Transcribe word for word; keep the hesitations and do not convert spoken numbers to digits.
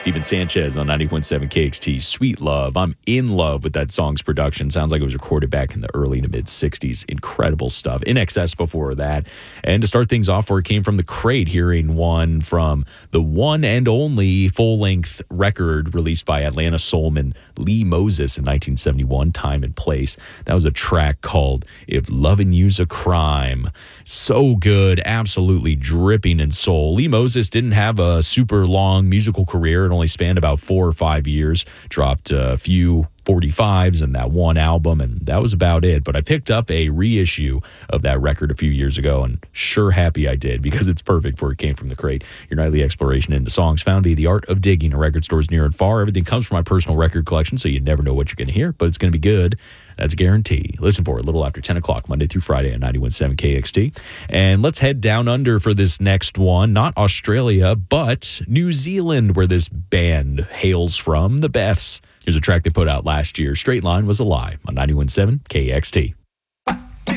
Steven Sanchez on ninety-one point seven K X T, Sweet Love. I'm in love with that song's production. Sounds like it was recorded back in the early to mid-sixties. Incredible stuff. In Excess before that. And to start things off, where it came from The Crate, hearing one from the one and only full-length record released by Atlanta soulman Lee Moses in nineteen seventy-one, Time and Place. That was a track called If Lovin' You's a Crime. So good, absolutely dripping in soul. Lee Moses didn't have a super long musical career. It only spanned about four or five years. Dropped a few forty-fives and that one album, and that was about it. But I picked up a reissue of that record a few years ago, and sure happy I did, because it's perfect for It Came From The Crate. Your nightly exploration into songs found via the art of digging in record stores near and far. Everything comes from my personal record collection, so you never know what you're going to hear, but it's going to be good. That's a guarantee. Listen for it a little after ten o'clock, Monday through Friday on ninety-one point seven K X T. And let's head down under for this next one. Not Australia, but New Zealand, where this band hails from, the Beths. Here's a track they put out last year. Straight Line Was a Lie on ninety-one point seven K X T.